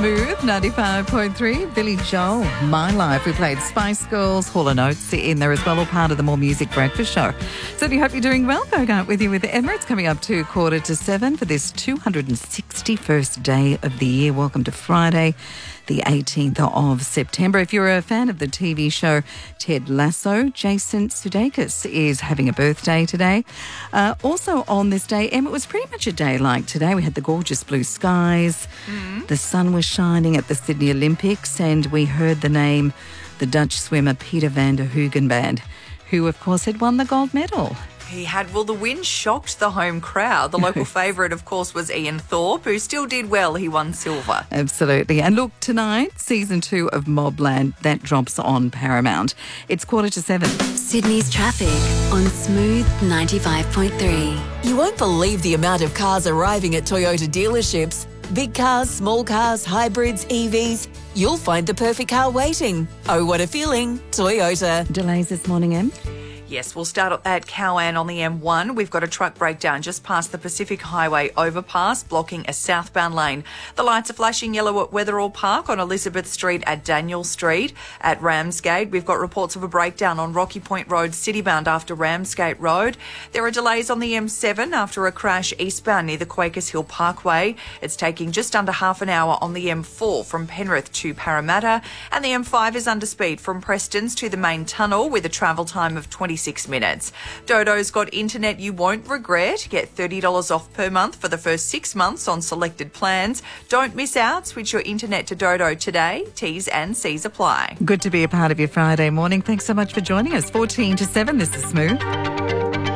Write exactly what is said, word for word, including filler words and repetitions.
Smooth ninety-five point three. Billy Joel, My Life. We played Spice Girls, Hall and Oates in there as well, all part of the More Music Breakfast Show. Certainly hope you're doing well. Going out with you with Emma. It's coming up to quarter to seven for this two hundred sixty-first day of the year. Welcome to Friday, the eighteenth of September. If you're a fan of the T V show Ted Lasso, Jason Sudeikis is having a birthday today. Uh, also on this day, Emma, it was pretty much a day like today. We had the gorgeous blue skies. Mm. The sun was shining at the Sydney Olympics, and we heard the name, the Dutch swimmer Peter van der Hoogenband, who, of course, had won the gold medal. He had. Well, the win shocked the home crowd. The local favourite, of course, was Ian Thorpe, who still did well. He won silver. Absolutely. And look, tonight, season two of Mobland, that drops on Paramount. It's quarter to seven. Sydney's traffic on Smooth ninety-five point three. You won't believe the amount of cars arriving at Toyota dealerships. Big cars, small cars, hybrids, E Vs. You'll find the perfect car waiting. Oh, what a feeling. Toyota. Delays this morning, Em? Yes, we'll start at Cowan on the M one. We've got a truck breakdown just past the Pacific Highway overpass, blocking a southbound lane. The lights are flashing yellow at Weatherall Park on Elizabeth Street at Daniel Street. At Ramsgate, we've got reports of a breakdown on Rocky Point Road, citybound after Ramsgate Road. There are delays on the M seven after a crash eastbound near the Quakers Hill Parkway. It's taking just under half an hour on the M four from Penrith to Parramatta. And the M five is under speed from Prestons to the main tunnel with a travel time of twenty-six minutes. Dodo's got internet you won't regret. Get thirty dollars off per month for the first six months on selected plans. Don't miss out. Switch your internet to Dodo today. T's and C's apply. Good to be a part of your Friday morning. Thanks so much for joining us. fourteen to seven, this is Smooth.